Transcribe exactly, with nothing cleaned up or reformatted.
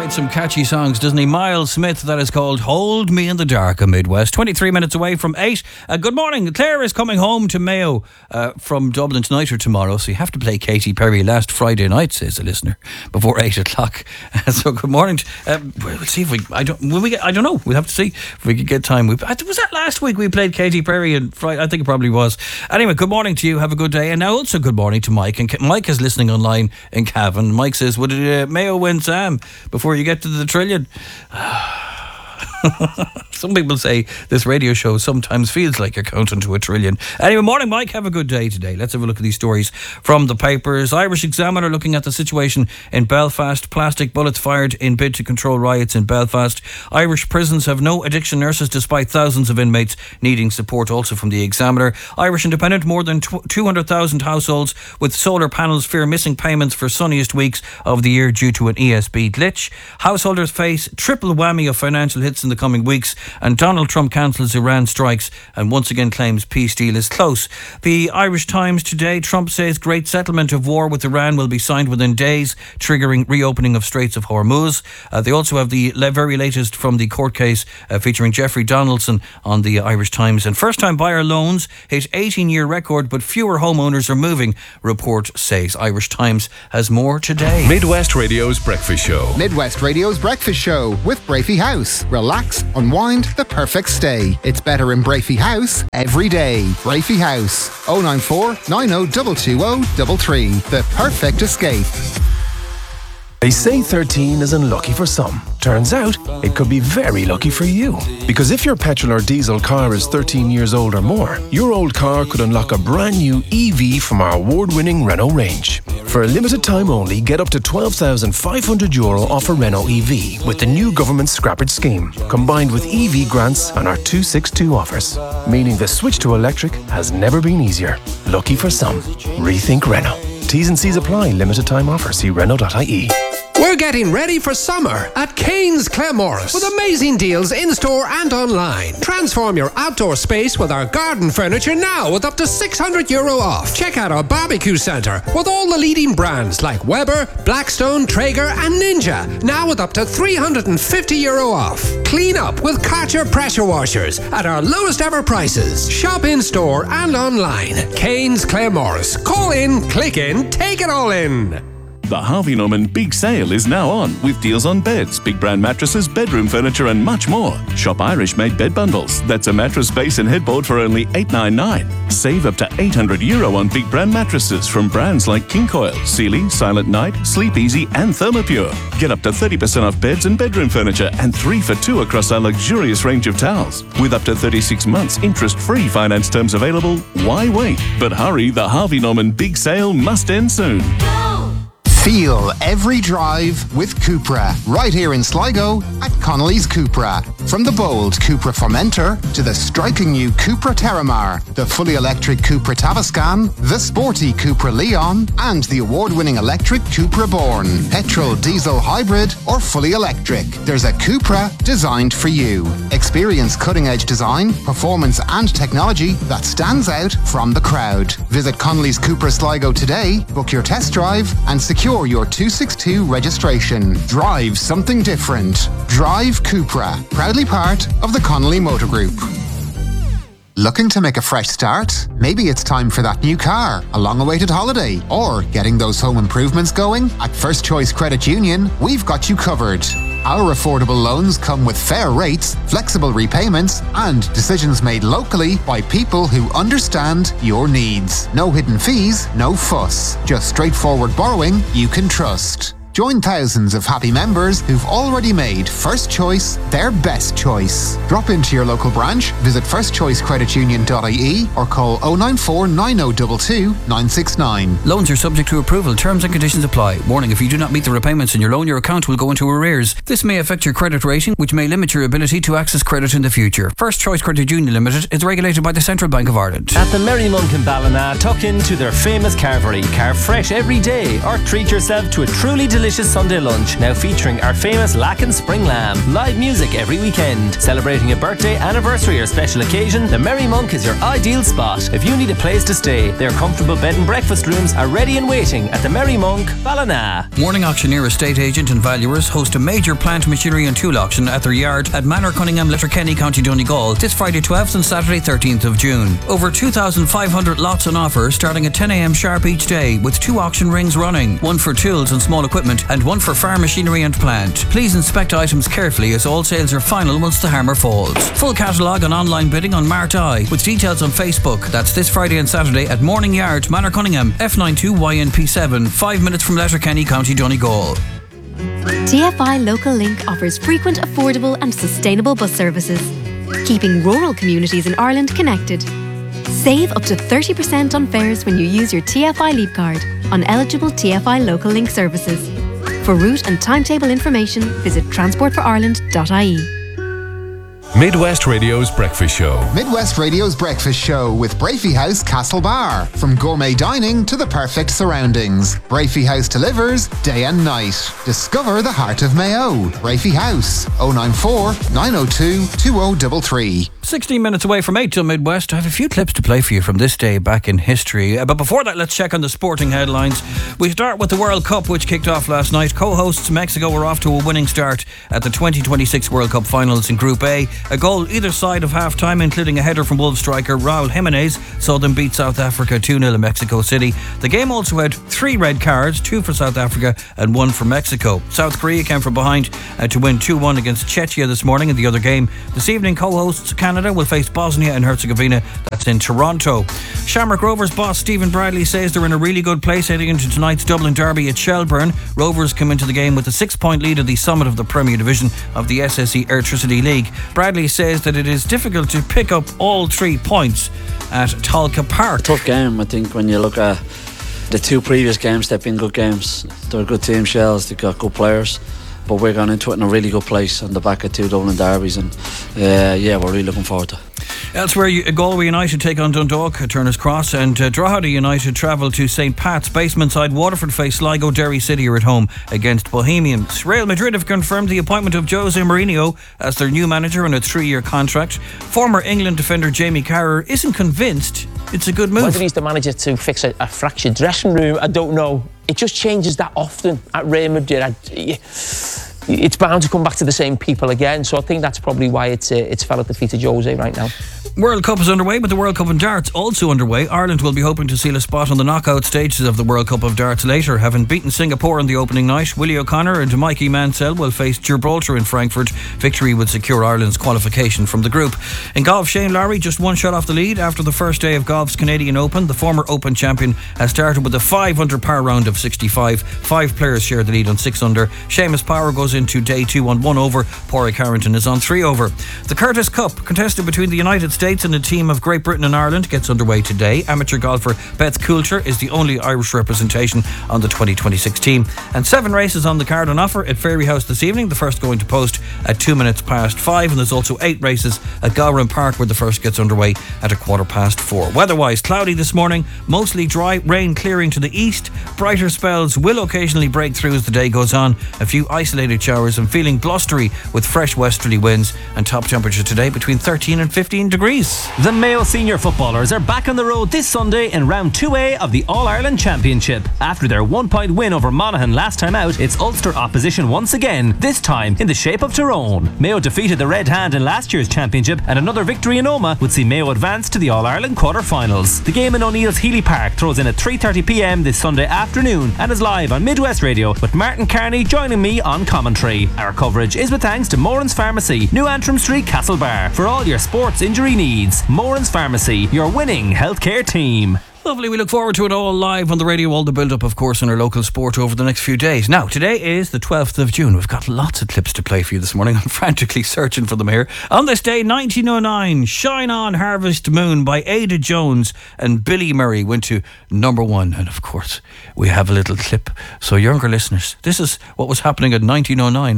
writes some catchy songs, doesn't he? Miles Smith, that is called Hold Me in the Dark of Midwest. twenty-three minutes away from eight. Uh, good morning. Claire is coming home to Mayo uh, from Dublin tonight or tomorrow, so you have to play Katy Perry last Friday night, says a listener, before eight o'clock. Uh, so good morning. Uh, we'll see if we, I don't, will we get, I don't know. We'll have to see if we could get time. We, was that last week we played Katy Perry and Friday? I think it probably was. Anyway, good morning to you. Have a good day. And now also good morning to Mike. And Mike is listening online in Cavan. Mike says, would it, uh, Mayo win Sam before you get to the trillion? Some people say this radio show sometimes feels like you're counting to a trillion. Anyway, morning Mike, have a good day today. Let's have a look at these stories from the papers. Irish Examiner looking at the situation in Belfast. Plastic bullets fired in bid to control riots in Belfast. Irish prisons have no addiction nurses despite thousands of inmates needing support, also from the Examiner. Irish Independent, more than two hundred thousand households with solar panels fear missing payments for sunniest weeks of the year due to an E S B glitch. Householders face triple whammy of financial hits in the coming weeks, and Donald Trump cancels Iran strikes and once again claims peace deal is close. The Irish Times today, Trump says great settlement of war with Iran will be signed within days, triggering reopening of Straits of Hormuz. Uh, they also have the le- very latest from the court case uh, featuring Jeffrey Donaldson on the Irish Times. And first-time buyer loans hit eighteen-year record, but fewer homeowners are moving, report says. Irish Times has more today. Midwest Radio's Breakfast Show. Midwest Radio's Breakfast Show with Brafey House. Relax, unwind, the perfect stay. It's better in Brafey House every day. Brafey House, oh nine four, nine oh two two oh three three. The perfect escape. They say thirteen is unlucky for some. Turns out, it could be very lucky for you. Because if your petrol or diesel car is thirteen years old or more, your old car could unlock a brand new E V from our award-winning Renault range. For a limited time only, get up to twelve thousand five hundred euro off a Renault E V with the new government scrappage scheme, combined with E V grants and our two sixty-two offers. Meaning the switch to electric has never been easier. Lucky for some. Rethink Renault. T's and C's apply. Limited time offer. See Renault dot I E. We're getting ready for summer at Kane's Claremorris with amazing deals in-store and online. Transform your outdoor space with our garden furniture now with up to six hundred euro off. Check out our barbecue centre with all the leading brands like Weber, Blackstone, Traeger and Ninja, now with up to three hundred fifty euro off. Clean up with Karcher pressure washers at our lowest ever prices. Shop in-store and online. Kane's Claremorris. Call in, click in, take it all in. The Harvey Norman Big Sale is now on with deals on beds, big brand mattresses, bedroom furniture and much more. Shop Irish-made bed bundles. That's a mattress base and headboard for only eight ninety-nine. Save up to eight hundred euro on big brand mattresses from brands like King Coil, Sealy, Silent Night, Sleep Easy and Thermopure. Get up to thirty percent off beds and bedroom furniture and three for two across our luxurious range of towels. With up to thirty-six months interest-free finance terms available, why wait? But hurry, the Harvey Norman Big Sale must end soon. Feel every drive with Cupra, right here in Sligo at Connolly's Cupra. From the bold Cupra Formentor to the striking new Cupra Terramar, the fully electric Cupra Tavascan, the sporty Cupra Leon, and the award-winning electric Cupra Born. Petrol, diesel, hybrid, or fully electric, there's a Cupra designed for you. Experience cutting-edge design, performance and technology that stands out from the crowd. Visit Connolly's Cupra Sligo today, book your test drive, and secure your two sixty-two registration. Drive something different. Drive Cupra, proudly part of the Connolly Motor Group. Looking to make a fresh start? Maybe it's time for that new car, a long-awaited holiday, or getting those home improvements going? At First Choice Credit Union, we've got you covered. Our affordable loans come with fair rates, flexible repayments, and decisions made locally by people who understand your needs. No hidden fees, no fuss. Just straightforward borrowing you can trust. Join thousands of happy members who've already made First Choice their best choice. Drop into your local branch, visit first choice credit union dot I E or call oh nine four, nine oh two two, nine six nine. Loans are subject to approval. Terms and conditions apply. Warning, if you do not meet the repayments in your loan, your account will go into arrears. This may affect your credit rating, which may limit your ability to access credit in the future. First Choice Credit Union Limited is regulated by the Central Bank of Ireland. At the Merrymonk in Ballina, tuck into their famous carvery. Carve fresh every day or treat yourself to a truly delicious delicious Sunday lunch, now featuring our famous Lacken Spring Lamb. Live music every weekend. Celebrating a birthday, anniversary or special occasion, the Merry Monk is your ideal spot. If you need a place to stay, their comfortable bed and breakfast rooms are ready and waiting at the Merry Monk, Ballina. Morning Auctioneer Estate Agent and Valuers host a major plant, machinery and tool auction at their yard at Manor Cunningham, Letterkenny, County Donegal this Friday twelfth and Saturday thirteenth of June. Over two thousand five hundred lots on offer starting at ten a m sharp each day, with two auction rings running, one for tools and small equipment and one for farm machinery and plant. Please inspect items carefully as all sales are final once the hammer falls. Full catalogue and online bidding on Mart Eye with details on Facebook. That's this Friday and Saturday at Morning Yard, Manor Cunningham, F ninety-two Y N P seven, five minutes from Letterkenny, County Donegal. T F I Local Link offers frequent, affordable and sustainable bus services, keeping rural communities in Ireland connected. Save up to thirty percent on fares when you use your T F I Leap card on eligible T F I Local Link services. For route and timetable information, visit transport for ireland dot I E. Midwest Radio's Breakfast Show. Midwest Radio's Breakfast Show with Brafey House Castlebar. From gourmet dining to the perfect surroundings, Brafey House delivers day and night. Discover the heart of Mayo. Brafey House, oh nine four, nine oh two, two oh three three. sixteen minutes away from eight till Midwest. I have a few clips to play for you from this day back in history. Uh, but before that, let's check on the sporting headlines. We start with the World Cup, which kicked off last night. Co-hosts Mexico were off to a winning start at the twenty twenty-six World Cup finals in Group A. A goal either side of half-time, including a header from Wolves striker Raul Jimenez, saw them beat South Africa two nil in Mexico City. The game also had three red cards, two for South Africa and one for Mexico. South Korea came from behind uh, to win two one against Czechia this morning in the other game. This evening, co-hosts Canada will face Bosnia and Herzegovina. That's in Toronto. Shamrock Rovers boss Stephen Bradley says they're in a really good place heading into tonight's Dublin derby at Shelburne. Rovers come into the game with a six-point lead at the summit of the Premier Division of the S S E Airtricity League. Bradley says that it is difficult to pick up all three points at Tolka Park. Tough game, I think, when you look at the two previous games. They've been good games. They're a good team, Shells. They've got good players, but we're going into it in a really good place on the back of two Dublin derbies, and uh, yeah, we're really looking forward to it. Elsewhere, Galway United take on Dundalk at Turner's Cross, and uh, Drogheda United travel to Saint Pat's. Basement side Waterford face Sligo. Derry City are at home against Bohemians. Real Madrid have confirmed the appointment of Jose Mourinho as their new manager on a three-year contract. Former England defender Jamie Carragher isn't convinced it's a good move. Whether he's the manager to fix a, a fractured dressing room, I don't know. It just changes that often at Real Madrid. I, it's bound to come back to the same people again, so I think that's probably why it's uh, it's fell at the feet of Jose right now. World Cup is underway, but the World Cup in darts also underway. Ireland will be hoping to seal a spot on the knockout stages of the World Cup of darts later. Having beaten Singapore in the opening night, Willie O'Connor and Mikey Mansell will face Gibraltar in Frankfurt. Victory would secure Ireland's qualification from the group. In golf, Shane Lowry just one shot off the lead after the first day of golf's Canadian Open. The former Open champion has started with a five under par round of sixty-five. Five players share the lead on six under. Seamus Power goes into day two on one over. Pádraig Harrington is on three over. The Curtis Cup, contested between the United States and a team of Great Britain and Ireland, gets underway today. Amateur golfer Beth Coulter is the only Irish representation on the twenty twenty-six team. And seven races on the card on offer at Fairyhouse this evening. The first going to post at two minutes past five, and there's also eight races at Gowran Park where the first gets underway at a quarter past four. Weather-wise, cloudy this morning, mostly dry, rain clearing to the east. Brighter spells will occasionally break through as the day goes on. A few isolated showers and feeling blustery with fresh westerly winds, and top temperature today between thirteen and fifteen degrees. The Mayo senior footballers are back on the road this Sunday in round two A of the All-Ireland Championship. After their one-point win over Monaghan last time out, it's Ulster opposition once again, this time in the shape of Tyrone. Mayo defeated the Red Hand in last year's championship, and another victory in Omagh would see Mayo advance to the All-Ireland quarter-finals. The game in O'Neill's Healy Park throws in at three thirty p m this Sunday afternoon and is live on Midwest Radio, with Martin Carney joining me on commentary. Our coverage is with thanks to Moran's Pharmacy, New Antrim Street, Castlebar, for all your sports injury needs. Moran's Pharmacy, your winning healthcare team. Lovely, we look forward to it all live on the radio, all the build-up, of course, in our local sport over the next few days. Now, today is the twelfth of June. We've got lots of clips to play for you this morning. I'm frantically searching for them here. On this day, nineteen oh nine, Shine On Harvest Moon by Ada Jones and Billy Murray went to number one. And of course, we have a little clip. So younger listeners, this is what was happening in nineteen oh nine.